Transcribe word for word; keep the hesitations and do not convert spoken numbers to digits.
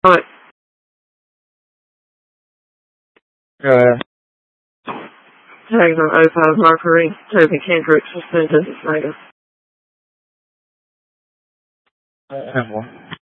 Right. Uh, Tags on oh five Mercury, Toby Kendrick suspended later. I have one.